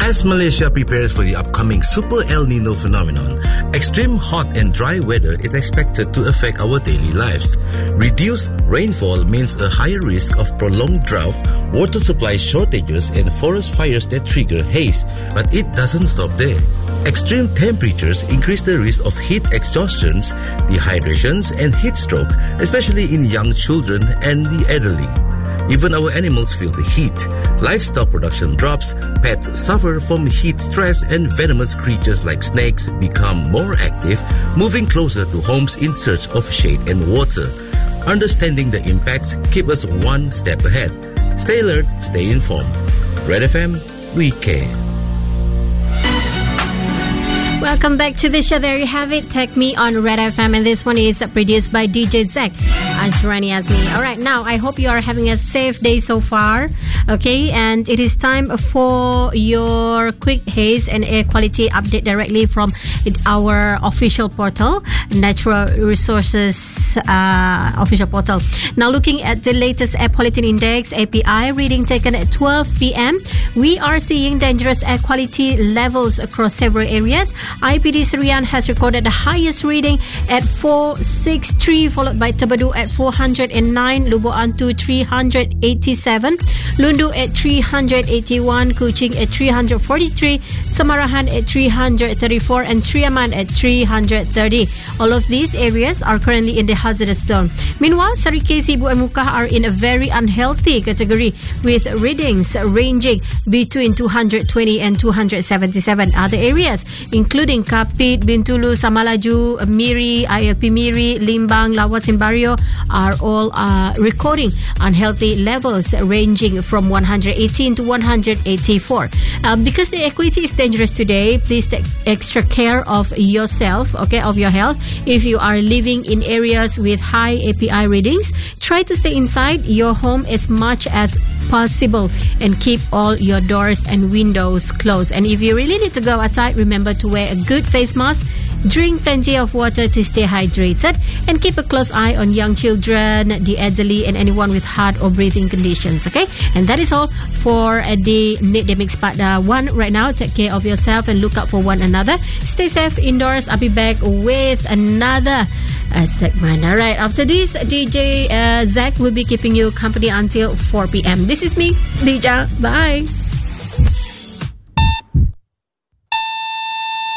As Malaysia prepares for the upcoming Super El Nino phenomenon, extreme hot and dry weather is expected to affect our daily lives. Reduced rainfall means a higher risk of prolonged drought, water supply shortages, and forest fires that trigger haze. But it doesn't stop there. Extreme temperatures increase the risk of heat exhaustions, dehydrations, and heat stroke, especially in young children and the elderly. Even our animals feel the heat. Livestock production drops, pets suffer from heat stress, and venomous creatures like snakes become more active, moving closer to homes in search of shade and water. Understanding the impacts keep us one step ahead. Stay alert, stay informed. Red FM, we care. Welcome back to the show. There you have it. Take Me on Red FM, and this one is produced by DJ Zach. Ansurani Azmi. All right, now I hope you are having a safe day so far. Okay, and it is time for your quick haze and air quality update directly from our official portal, Natural Resources official portal. Now, looking at the latest air pollutant index (API) reading taken at 12 p.m., we are seeing dangerous air quality levels across several areas. IPD Serian has recorded the highest reading at 463, followed by Tabadu at 409, Lubuk Antu 387, Lundu at 381, Kuching at 343, Samarahan at 334, and Triaman at 330. All of these areas are currently in the hazardous zone. Meanwhile, Sarike, Sibu and Mukah are in a very unhealthy category with readings ranging between 220 and 277. Other areas, including Kapit, Bintulu, Samalaju, Miri, ILP Miri, Limbang, Lawas and Barrio, are all recording unhealthy levels ranging from 118 to 184. Because the air quality is dangerous today, please take extra care of yourself, okay, of your health. If you are living in areas with high API readings, try to stay inside your home as much as possible and keep all your doors and windows closed. And if you really need to go outside, remember to wear a good face mask, drink plenty of water to stay hydrated, and keep a close eye on young children, the elderly, and anyone with heart or breathing conditions. Okay, and that is all for the Midday Mix Part 1 right now. Take care of yourself and look out for one another. Stay safe indoors. I'll be back with another segment. All right, after this, DJ Zach will be keeping you company until 4 p.m. This is me, Dija. Bye.